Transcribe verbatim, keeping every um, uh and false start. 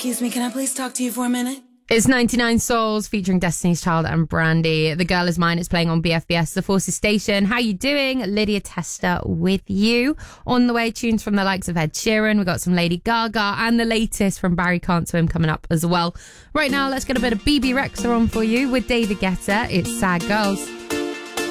Excuse me, can I please talk to you for a minute? It's ninety-nine Souls featuring Destiny's Child and Brandy. The Girl Is Mine is playing on B F B S, The Forces Station. How you doing? Lydia Tester with you. On the way, tunes from the likes of Ed Sheeran. We've got some Lady Gaga and the latest from Barry Can't Swim coming up as well. Right now, let's get a bit of B B Rexa on for you with David Guetta. It's Sad Girls.